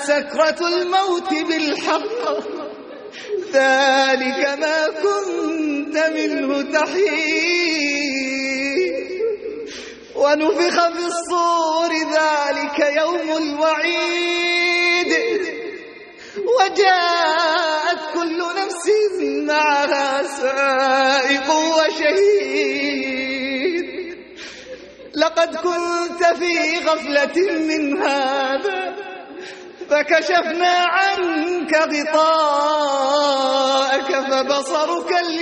سكرة الموت بالحق ذلك ما كنت منه تحيد ونفخ في الصور ذلك يوم الوعيد وجاءت كل نفس معها سائق وشهيد لقد كنت في غفلة من هذا فكشفنا عنك غطاءك فبصرك